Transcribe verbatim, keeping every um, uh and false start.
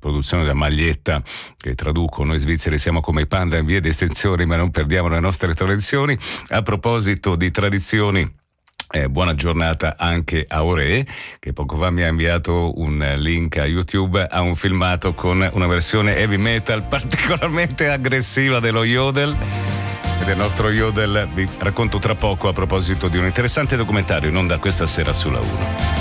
produzione della maglietta che traduco: noi svizzeri siamo come i panda in via di estinzione, ma non perdiamo le nostre tradizioni. A proposito di tradizioni, Eh, buona giornata anche a Ore, che poco fa mi ha inviato un link a YouTube a un filmato con una versione heavy metal particolarmente aggressiva dello Yodel e del nostro Yodel. Vi racconto tra poco a proposito di un interessante documentario in onda questa sera sulla uno.